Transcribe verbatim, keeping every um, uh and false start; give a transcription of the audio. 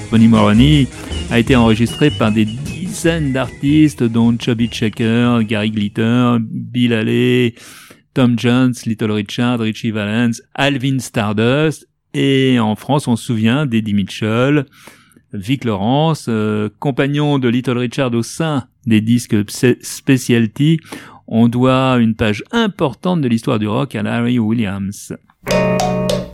Bonnie Moroney a été enregistré par des dizaines d'artistes, dont Chubby Checker, Gary Glitter, Bill Haley, Tom Jones, Little Richard, Richie Valens, Alvin Stardust, et en France, on se souvient d'Eddie Mitchell, Vic Lawrence, euh, compagnon de Little Richard au sein des disques Specialty. On doit une page importante de l'histoire du rock à Larry Williams.